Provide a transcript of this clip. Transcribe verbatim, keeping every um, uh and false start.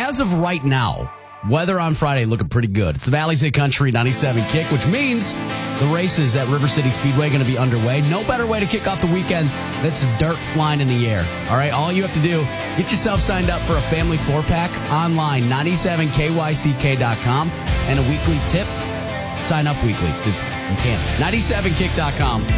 as of right now, weather on Friday looking pretty good. It's the Valley's Hit Country ninety-seven Kick, which means the races at River City Speedway going to be underway. No better way to kick off the weekend than some dirt flying in the air. All right, all you have to do, get yourself signed up for a family four-pack online, ninety-seven K Y C K dot com, and a weekly tip. Sign up weekly because you can. ninety-seven kick dot com.